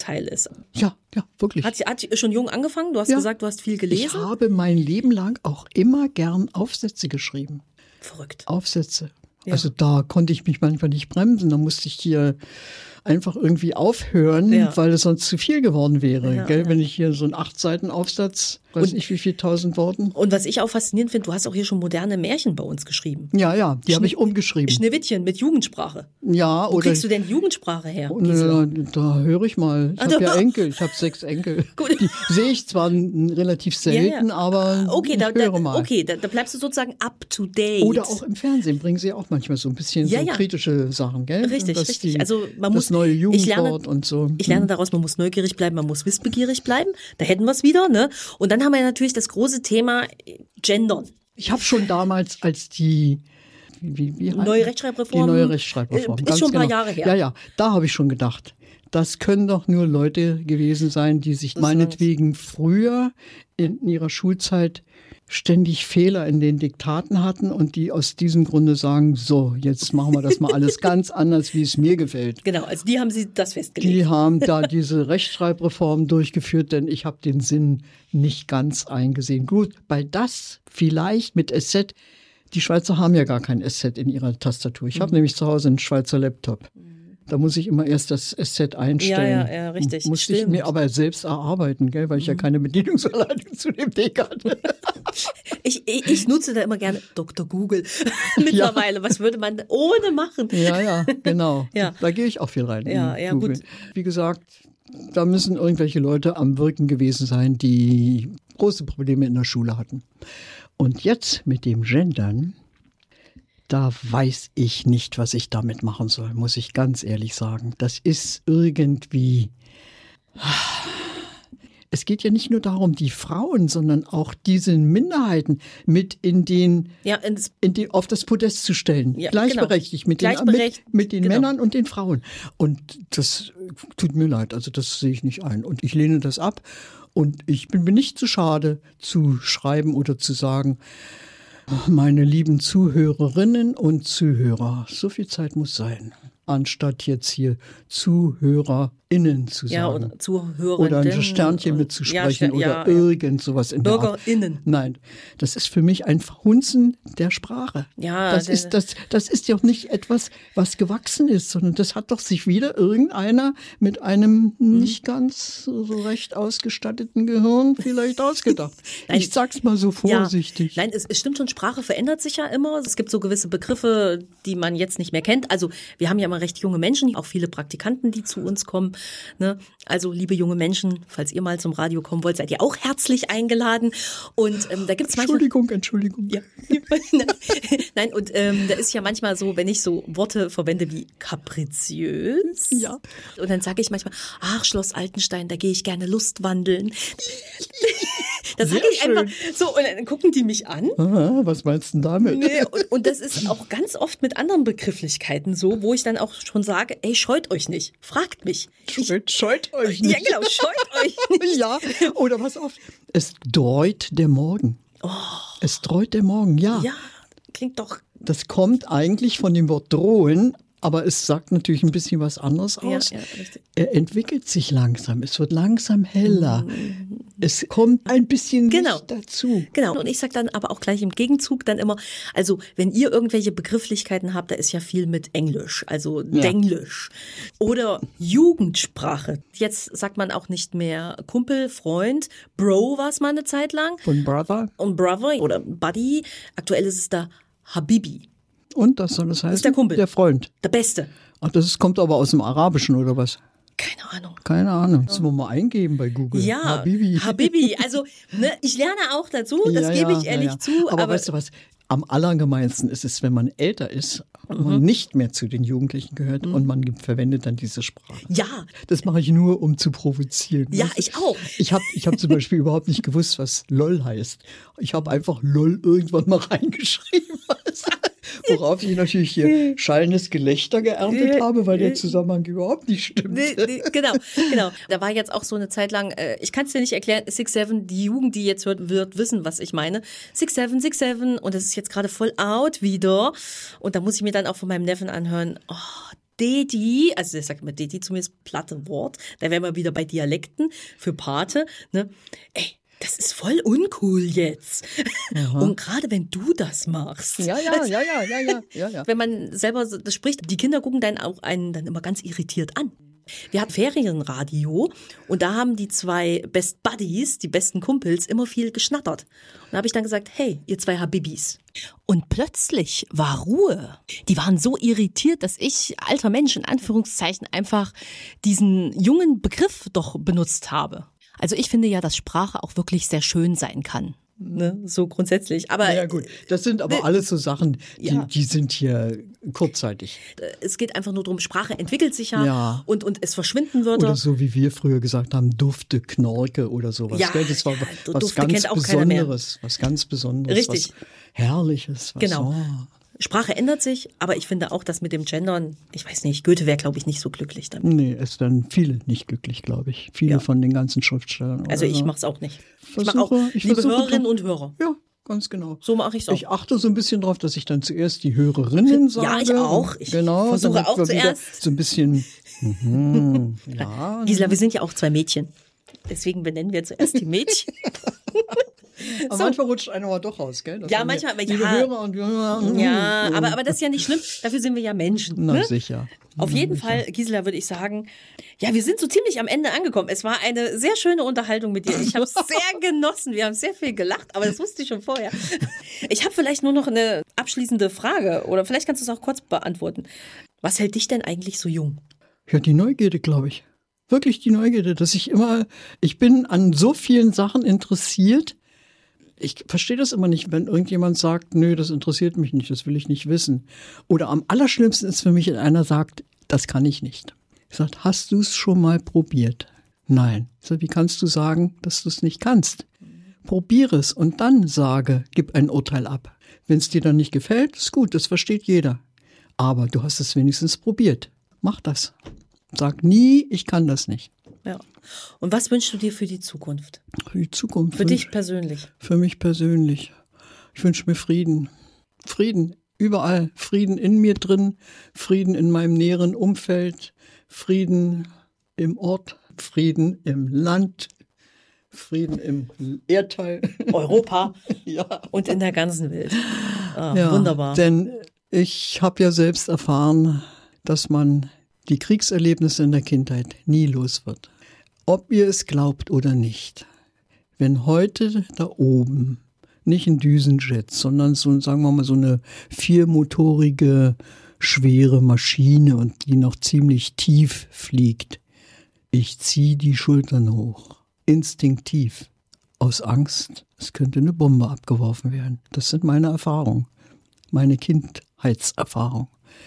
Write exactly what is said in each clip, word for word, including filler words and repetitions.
Teil ist. Ja, ja, wirklich. Hat sie hat sie schon jung angefangen? Du hast ja. gesagt, du hast viel gelesen. Ich habe mein Leben lang auch immer gern Aufsätze geschrieben. Verrückt. Aufsätze. Ja. Also da konnte ich mich manchmal nicht bremsen. Da musste ich hier einfach irgendwie aufhören, ja. weil es sonst zu viel geworden wäre. Ja, gell? ja. Wenn ich hier so einen acht Seiten Aufsatz, weiß und, ich wie viel tausend Worten. Und was ich auch faszinierend finde, du hast auch hier schon moderne Märchen bei uns geschrieben. Ja, ja, die habe ich umgeschrieben. Schneewittchen mit Jugendsprache. Ja, Wo oder kriegst du denn Jugendsprache her? Da, da höre ich mal. Ich habe ja Enkel, ich habe sechs Enkel. Gut. Die sehe ich zwar relativ selten, ja, ja. aber okay, ich da, höre da, mal. Okay, da, da bleibst du sozusagen up to date. Oder auch im Fernsehen bringen sie auch manchmal so ein bisschen ja, so ja. kritische Sachen, gell? Richtig, das richtig. Die, also man das muss, neue ich lerne, Jugendwort und so. Ich lerne daraus, man muss neugierig bleiben, man muss wissbegierig bleiben. Da hätten wir es wieder, ne? Und dann haben wir natürlich das große Thema Gendern. Ich habe schon damals, als die wie, wie neue Rechtschreibreform, die neue Rechtschreibreform, ist ganz schon ein paar genau. Jahre her. Ja, ja, da habe ich schon gedacht. Das können doch nur Leute gewesen sein, die sich das meinetwegen heißt. früher in ihrer Schulzeit ständig Fehler in den Diktaten hatten und die aus diesem Grunde sagen, so, jetzt machen wir das mal alles ganz anders, wie es mir gefällt. Genau, also die haben sie das festgelegt. Die haben da diese Rechtschreibreform durchgeführt, denn ich habe den Sinn nicht ganz eingesehen. Gut, bei das vielleicht mit S Z, die Schweizer haben ja gar kein S Z in ihrer Tastatur. Ich habe mhm. nämlich zu Hause einen Schweizer Laptop. Da muss ich immer erst das S Z einstellen. Ja, ja, ja, richtig. Muss ich mir aber selbst erarbeiten, gell, weil ich mhm. ja keine Bedienungsanleitung zu dem Ding hatte. ich, ich, ich nutze da immer gerne Doktor Google mittlerweile. Ja. Was würde man ohne machen? Ja, ja, genau. ja. Da gehe ich auch viel rein. Ja, ja, Google. Gut. Wie gesagt, da müssen irgendwelche Leute am Wirken gewesen sein, die große Probleme in der Schule hatten. Und jetzt mit dem Gendern, da weiß ich nicht, was ich damit machen soll, muss ich ganz ehrlich sagen. Das ist irgendwie... Es geht ja nicht nur darum, die Frauen, sondern auch diese Minderheiten mit in den, ja, ins, in die, auf das Podest zu stellen. Ja, Gleichberechtigt, genau. mit, Gleichberechtigt den, mit, mit den genau. Männern und den Frauen. Und das tut mir leid, also das sehe ich nicht ein. Und ich lehne das ab. Und ich bin mir nicht zu schade, zu schreiben oder zu sagen, meine lieben Zuhörerinnen und Zuhörer, so viel Zeit muss sein, anstatt jetzt hier ZuhörerInnen zu sagen. Ja, oder Zuhörerinnen. Oder ein Sternchen mitzusprechen ja, oder ja, irgend sowas in BürgerInnen. Der Art. Nein, das ist für mich ein Verhunzen der Sprache. Ja, das, ist, das, das ist ja auch nicht etwas, was gewachsen ist, sondern das hat doch sich wieder irgendeiner mit einem nicht ganz so recht ausgestatteten Gehirn vielleicht ausgedacht. Nein, ich sag's mal so vorsichtig. Ja, nein, es, es stimmt schon, Sprache verändert sich ja immer. Es gibt so gewisse Begriffe, die man jetzt nicht mehr kennt. Also wir haben ja immer recht junge Menschen, auch viele Praktikanten, die zu uns kommen. Ne? Also liebe junge Menschen, falls ihr mal zum Radio kommen wollt, seid ihr auch herzlich eingeladen. Und ähm, da gibt's manchmal, Entschuldigung, Entschuldigung. Ja. Nein, und ähm, da ist ja manchmal so, wenn ich so Worte verwende wie kapriziös. Ja. Und dann sage ich manchmal, ach, Schloss Altenstein, da gehe ich gerne Lustwandeln. Das sage ich schön. einfach so und dann gucken die mich an. Aha, was meinst du denn damit? Nee, und, und das ist auch ganz oft mit anderen Begrifflichkeiten so, wo ich dann auch schon sage, ey, scheut euch nicht, fragt mich. Scheut, scheut euch nicht. Ja, genau, scheut euch nicht. Ja, oder was oft, es dreut der Morgen. Oh. Es dreut der Morgen, ja. Ja, klingt doch. Das kommt eigentlich von dem Wort drohen, aber es sagt natürlich ein bisschen was anderes aus. Ja, ja, richtig. Er entwickelt sich langsam, es wird langsam heller. Mhm. Es kommt ein bisschen genau. Licht dazu. Genau, und ich sage dann aber auch gleich im Gegenzug dann immer, also wenn ihr irgendwelche Begrifflichkeiten habt, da ist ja viel mit Englisch, also ja. Denglisch oder Jugendsprache. Jetzt sagt man auch nicht mehr Kumpel, Freund, Bro war es mal eine Zeit lang. Und Brother. Und Brother oder Buddy. Aktuell ist es da Habibi. Und das soll das heißen? Das ist der Kumpel. Der Freund. Der Beste. Ach, das kommt aber aus dem Arabischen oder was? Keine Ahnung. Keine Ahnung. Das müssen wir mal eingeben bei Google. Ja, Habibi. Habibi. Also ne, ich lerne auch dazu, das ja, gebe ich ja, ehrlich ja, ja. zu. Aber, aber weißt du was? Am allergemeinsten ist es, wenn man älter ist und mhm. man nicht mehr zu den Jugendlichen gehört mhm. und man verwendet dann diese Sprache. Ja. Das mache ich nur, um zu provozieren. Ja, weißt du? ich auch. Ich habe ich hab zum Beispiel überhaupt nicht gewusst, was LOL heißt. Ich habe einfach LOL irgendwann mal reingeschrieben. Worauf ich natürlich hier schallendes Gelächter geerntet habe, weil der Zusammenhang überhaupt nicht stimmt. Nee, nee, genau, genau. Da war jetzt auch so eine Zeit lang, äh, ich kann es dir nicht erklären, six seven, die Jugend, die jetzt hört, wird wissen, was ich meine. six seven, six seven und das ist jetzt gerade voll out wieder. Und da muss ich mir dann auch von meinem Neffen anhören, oh, Dedi, also ich sage immer Dedi, zumindest platte Wort, da wären wir wieder bei Dialekten für Pate, ne? Ey, das ist voll uncool jetzt. Aha. Und gerade wenn du das machst. Ja, ja, ja, ja, ja, ja, ja, ja. Wenn man selber das spricht, die Kinder gucken dann auch einen dann immer ganz irritiert an. Wir hatten Ferienradio und da haben die zwei Best Buddies, die besten Kumpels, immer viel geschnattert. Und da habe ich dann gesagt, hey, ihr zwei Habibis. Und plötzlich war Ruhe. Die waren so irritiert, dass ich, alter Mensch, in Anführungszeichen, einfach diesen jungen Begriff doch benutzt habe. Also ich finde ja, dass Sprache auch wirklich sehr schön sein kann. Ne, so grundsätzlich. Aber ja gut, das sind aber ne, alles so Sachen, die, ja. die sind hier kurzzeitig. Es geht einfach nur darum, Sprache entwickelt sich ja, ja. Und, und es verschwinden Wörter. Oder so wie wir früher gesagt haben, Dufte, Knorke oder sowas. Ja, das war ja, was Dufte ganz kennt auch Besonderes, was ganz Besonderes, Richtig. Was Herrliches. Was genau. Oh. Sprache ändert sich, aber ich finde auch, dass mit dem Gendern, ich weiß nicht, Goethe wäre, glaube ich, nicht so glücklich damit. Nee, es werden viele nicht glücklich, glaube ich. Viele ja. von den ganzen Schriftstellern. Also ich so. mache es auch nicht. Versuche, ich mache auch, ich liebe versuche, Hörerinnen und Hörer. Ja, ganz genau. So mache ich es auch. Ich achte so ein bisschen drauf, dass ich dann zuerst die Hörerinnen sage. Ja, ich auch. Ich genau, versuche auch zuerst. So ein bisschen, mhm, ja. Gisela, wir sind ja auch zwei Mädchen. Deswegen benennen wir zuerst die Mädchen. Aber so. Manchmal rutscht einer mal doch raus, gell? Das ja, manchmal. Aber liebe ja, Hörer und Hörer. Ja, aber, aber das ist ja nicht schlimm. Dafür sind wir ja Menschen. Na ne? sicher. Auf Na, jeden sicher. Fall, Gisela, würde ich sagen, ja, wir sind so ziemlich am Ende angekommen. Es war eine sehr schöne Unterhaltung mit dir. Ich habe es sehr genossen. Wir haben sehr viel gelacht, aber das wusste ich schon vorher. Ich habe vielleicht nur noch eine abschließende Frage oder vielleicht kannst du es auch kurz beantworten. Was hält dich denn eigentlich so jung? Ja, die Neugierde, glaube ich. Wirklich die Neugierde, dass ich immer, ich bin an so vielen Sachen interessiert. Ich verstehe das immer nicht, wenn irgendjemand sagt, nö, das interessiert mich nicht, das will ich nicht wissen. Oder am allerschlimmsten ist für mich, wenn einer sagt, das kann ich nicht. Ich sage, hast du es schon mal probiert? Nein. Ich sage, wie kannst du sagen, dass du es nicht kannst? Probiere es und dann sage, gib ein Urteil ab. Wenn es dir dann nicht gefällt, ist gut, das versteht jeder. Aber du hast es wenigstens probiert. Mach das. Sag nie, ich kann das nicht. Ja. Und was wünschst du dir für die Zukunft? Für die Zukunft? Für dich persönlich? Für mich persönlich. Ich wünsche mir Frieden. Frieden, überall. Frieden in mir drin, Frieden in meinem näheren Umfeld, Frieden im Ort, Frieden im Land, Frieden im Erdteil. Europa ja. Und in der ganzen Welt. Ah, ja, wunderbar. Denn ich habe ja selbst erfahren, dass man die Kriegserlebnisse in der Kindheit nie los wird. Ob ihr es glaubt oder nicht, wenn heute da oben nicht ein Düsenjet, sondern so, sagen wir mal, so eine viermotorige, schwere Maschine und die noch ziemlich tief fliegt, ich ziehe die Schultern hoch, instinktiv, aus Angst, es könnte eine Bombe abgeworfen werden. Das sind meine Erfahrungen, meine Kindheitserfahrungen.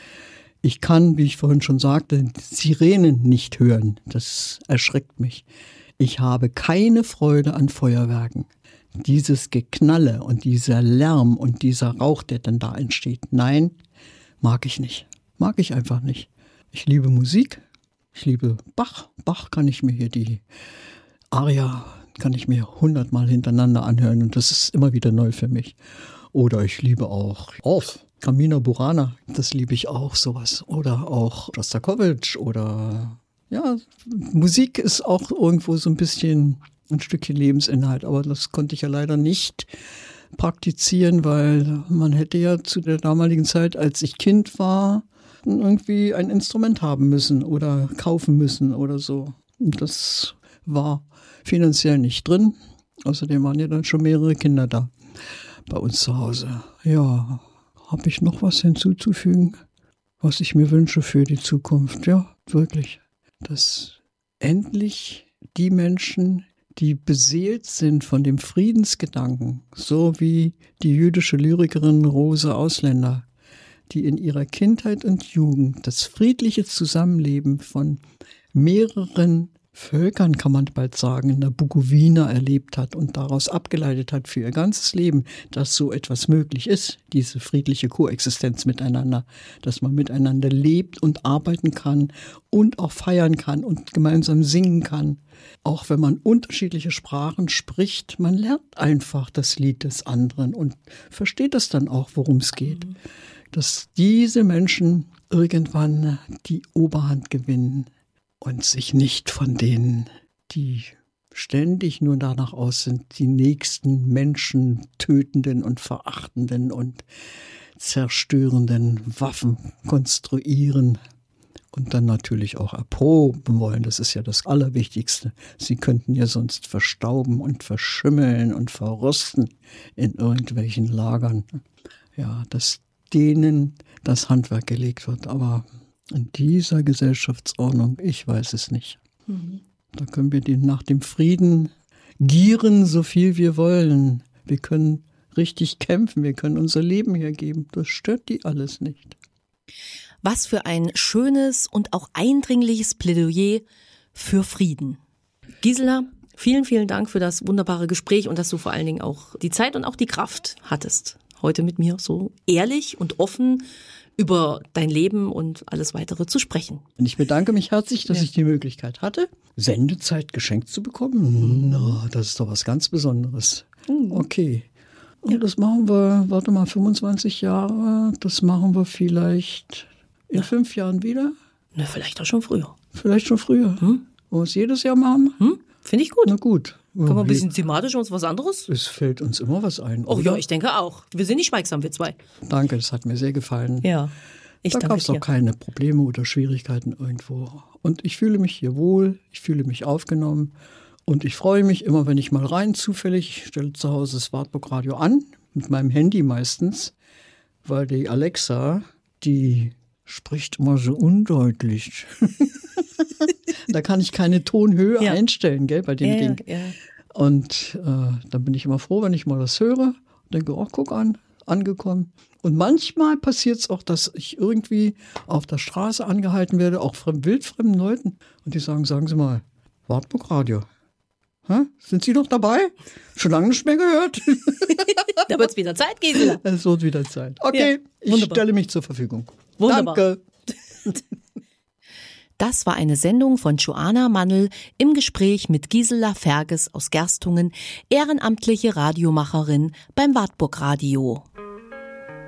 Ich kann, wie ich vorhin schon sagte, Sirenen nicht hören. Das erschreckt mich. Ich habe keine Freude an Feuerwerken. Dieses Geknalle und dieser Lärm und dieser Rauch, der dann da entsteht, nein, mag ich nicht. Mag ich einfach nicht. Ich liebe Musik. Ich liebe Bach. Bach kann ich mir hier die Aria, kann ich mir hundertmal hintereinander anhören und das ist immer wieder neu für mich. Oder ich liebe auch Orff. Carmina Burana, das liebe ich auch, sowas. Oder auch Schostakowitsch oder, ja, Musik ist auch irgendwo so ein bisschen ein Stückchen Lebensinhalt. Aber das konnte ich ja leider nicht praktizieren, weil man hätte ja zu der damaligen Zeit, als ich Kind war, irgendwie ein Instrument haben müssen oder kaufen müssen oder so. Und das war finanziell nicht drin. Außerdem waren ja dann schon mehrere Kinder da bei uns zu Hause. Ja. Habe ich noch was hinzuzufügen, was ich mir wünsche für die Zukunft? Ja, wirklich. Dass endlich die Menschen, die beseelt sind von dem Friedensgedanken, so wie die jüdische Lyrikerin Rose Ausländer, die in ihrer Kindheit und Jugend das friedliche Zusammenleben von mehreren Völkern, kann man bald sagen, in der Bukowina erlebt hat und daraus abgeleitet hat für ihr ganzes Leben, dass so etwas möglich ist, diese friedliche Koexistenz miteinander, dass man miteinander lebt und arbeiten kann und auch feiern kann und gemeinsam singen kann. Auch wenn man unterschiedliche Sprachen spricht, man lernt einfach das Lied des anderen und versteht es dann auch, worum es geht. dass diese Menschen irgendwann die Oberhand gewinnen und sich nicht von denen, die ständig nur danach aus sind, die nächsten Menschen tötenden und verachtenden und zerstörenden Waffen konstruieren und dann natürlich auch erproben wollen. Das ist ja das Allerwichtigste. Sie könnten ja sonst verstauben und verschimmeln und verrosten in irgendwelchen Lagern. Ja, dass denen das Handwerk gelegt wird. Aber in dieser Gesellschaftsordnung, ich weiß es nicht. Mhm. Da können wir den nach dem Frieden gieren, so viel wir wollen. Wir können richtig kämpfen, wir können unser Leben hergeben. Das stört die alles nicht. Was für ein schönes und auch eindringliches Plädoyer für Frieden. Gisela, vielen, vielen Dank für das wunderbare Gespräch und dass du vor allen Dingen auch die Zeit und auch die Kraft hattest, heute mit mir so ehrlich und offen über dein Leben und alles Weitere zu sprechen. Und ich bedanke mich herzlich, dass ja. ich die Möglichkeit hatte, Sendezeit geschenkt zu bekommen. No, das ist doch was ganz Besonderes. Mhm. Okay. Und ja. das machen wir, warte mal, fünfundzwanzig Jahre, das machen wir vielleicht in ja. fünf Jahren wieder? Na, vielleicht auch schon früher. Vielleicht schon früher. Hm? Wollen wir es jedes Jahr machen? Hm? Finde ich gut. Na gut. Können wir ein bisschen thematisch uns was anderes? Es fällt uns immer was ein. Oh ja, ich denke auch. Wir sind nicht schweigsam, wir zwei. Danke, das hat mir sehr gefallen. Ja, ich da danke gab es auch keine Probleme oder Schwierigkeiten irgendwo. Und ich fühle mich hier wohl, ich fühle mich aufgenommen. Und ich freue mich immer, wenn ich mal rein zufällig, ich stelle zu Hause das Wartburg-Radio an, mit meinem Handy meistens, weil die Alexa, die spricht immer so undeutlich. Da kann ich keine Tonhöhe ja. einstellen, gell, bei dem ja, Ding. Ja. Und äh, dann bin ich immer froh, wenn ich mal das höre und denke, oh, guck an, angekommen. Und manchmal passiert es auch, dass ich irgendwie auf der Straße angehalten werde, auch von wildfremden Leuten. Und die sagen, sagen Sie mal, Wartburg-Radio. Hä? Sind Sie noch dabei? Schon lange nicht mehr gehört. Da wird es wieder Zeit, Gisela. Es wird wieder Zeit. Okay, ja, ich stelle mich zur Verfügung. Wunderbar. Danke. Das war eine Sendung von Joanna Mannl im Gespräch mit Gisela Ferges aus Gerstungen, ehrenamtliche Radiomacherin beim Wartburg Radio.